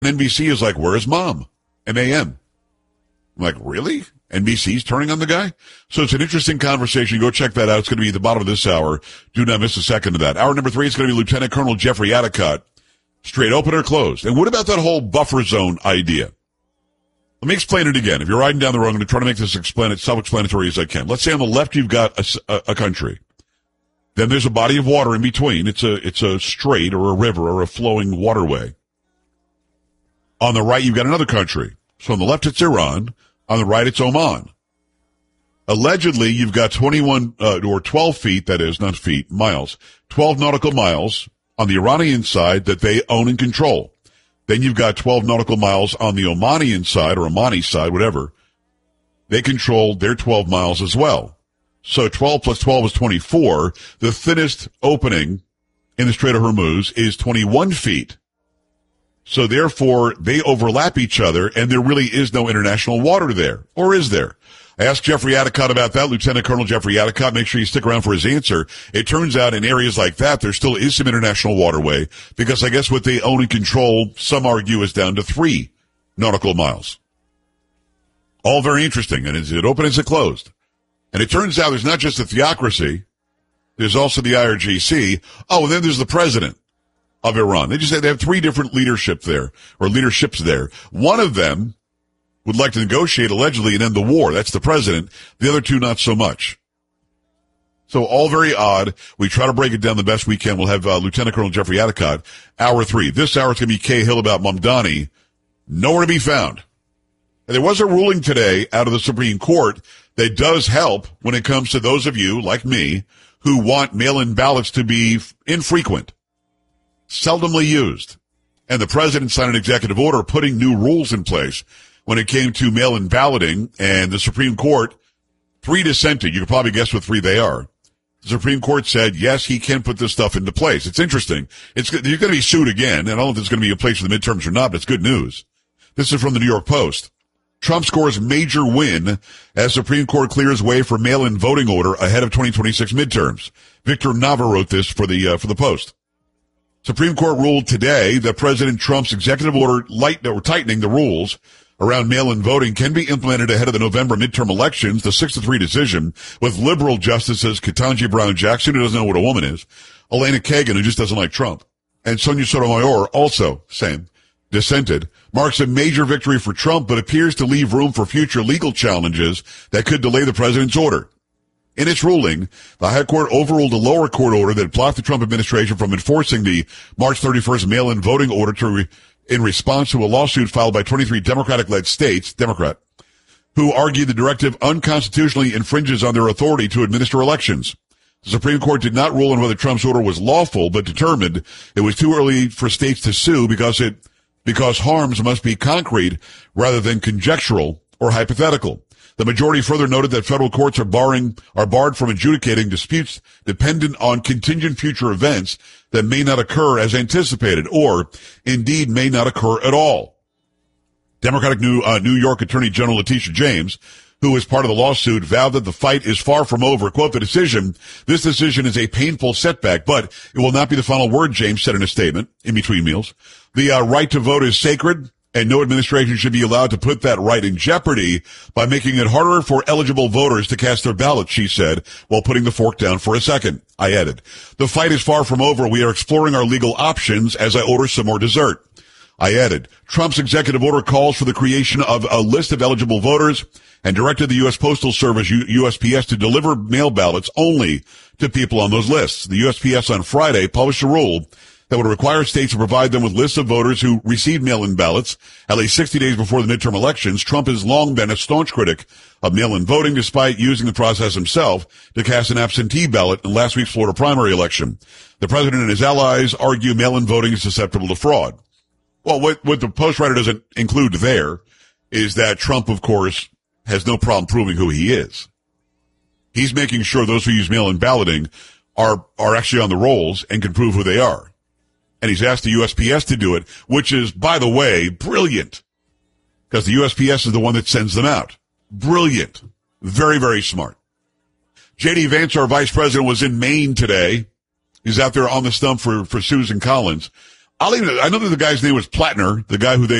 NBC is like, where is Mom? M-A-M. I'm like, really? NBC's turning on the guy? So it's an interesting conversation. Go check that out. It's going to be at the bottom of this hour. Do not miss a second of that. Hour number 3 is going to be Lieutenant Colonel Jeffrey Adicott. Straight open or closed. And what about that whole buffer zone idea? Let me explain it again. If you're riding down the road, I'm going to try to make this self-explanatory as I can. Let's say on the left you've got a country. Then there's a body of water in between. It's a strait or a river or a flowing waterway. On the right, you've got another country. So on the left, it's Iran. On the right, it's Oman. Allegedly, you've got 21, or 12 feet, that is, not feet, miles, 12 nautical miles on the Iranian side that they own and control. Then you've got 12 nautical miles on the Omanian side, or Omani side, whatever. They control their 12 miles as well. So 12 plus 12 is 24. The thinnest opening in the Strait of Hormuz is 21 feet. So therefore, they overlap each other, and there really is no international water there. Or is there? I asked Jeffrey Adicott about that, Lieutenant Colonel Jeffrey Adicott. Make sure you stick around for his answer. It turns out in areas like that, there still is some international waterway, because I guess what they own and control, some argue, is down to 3 nautical miles. All very interesting. And is it open? Is it closed? And it turns out there's not just the theocracy. There's also the IRGC. Oh, and then there's the president of Iran. They just say they have 3 different leaderships there. One of them would like to negotiate, allegedly, and end the war. That's the president. The other 2, not so much. So all very odd. We try to break it down the best we can. We'll have Lieutenant Colonel Jeffrey Adicott, hour 3. This hour is going to be Kay Hill about Mamdani. Nowhere to be found. And there was a ruling today out of the Supreme Court that does help when it comes to those of you, like me, who want mail-in ballots to be infrequent, seldomly used. And the president signed an executive order putting new rules in place when it came to mail-in balloting, and the Supreme Court, 3 dissented. You can probably guess what 3 they are. The Supreme Court said, yes, he can put this stuff into place. It's interesting. You're going to be sued again. I don't know if there's going to be a place for the midterms or not, but it's good news. This is from the New York Post. Trump scores major win as Supreme Court clears way for mail-in voting order ahead of 2026 midterms. Victor Nava wrote this for the Post. Supreme Court ruled today that President Trump's executive order tightening the rules around mail-in voting can be implemented ahead of the November midterm elections, the 6-3 decision, with liberal justices Ketanji Brown Jackson, who doesn't know what a woman is, Elena Kagan, who just doesn't like Trump, and Sonia Sotomayor, also same, dissented, marks a major victory for Trump, but appears to leave room for future legal challenges that could delay the president's order. In its ruling, the High Court overruled a lower court order that blocked the Trump administration from enforcing the March 31st mail-in voting order in response to a lawsuit filed by 23 Democratic-led states, who argued the directive unconstitutionally infringes on their authority to administer elections. The Supreme Court did not rule on whether Trump's order was lawful, but determined it was too early for states to sue because harms must be concrete rather than conjectural or hypothetical. The majority further noted that federal courts are barred from adjudicating disputes dependent on contingent future events that may not occur as anticipated, or indeed may not occur at all. Democratic New York Attorney General Letitia James, who is part of the lawsuit, vowed that the fight is far from over. Quote, this decision is a painful setback, but it will not be the final word, James said in a statement in between meals. The right to vote is sacred, and no administration should be allowed to put that right in jeopardy by making it harder for eligible voters to cast their ballots, she said, while putting the fork down for a second. I added, the fight is far from over. We are exploring our legal options as I order some more dessert. I added, Trump's executive order calls for the creation of a list of eligible voters and directed the U.S. Postal Service, USPS, to deliver mail ballots only to people on those lists. The USPS on Friday published a rule that would require states to provide them with lists of voters who received mail-in ballots at least 60 days before the midterm elections. Trump has long been a staunch critic of mail-in voting, despite using the process himself to cast an absentee ballot in last week's Florida primary election. The president and his allies argue mail-in voting is susceptible to fraud. Well, what the Post writer doesn't include there is that Trump, of course, has no problem proving who he is. He's making sure those who use mail-in balloting are actually on the rolls and can prove who they are. And he's asked the USPS to do it, which is, by the way, brilliant, because the USPS is the one that sends them out. Brilliant. Very, very smart. J.D. Vance, our vice president, was in Maine today. He's out there on the stump for Susan Collins. I know that the guy's name was Platner, the guy who they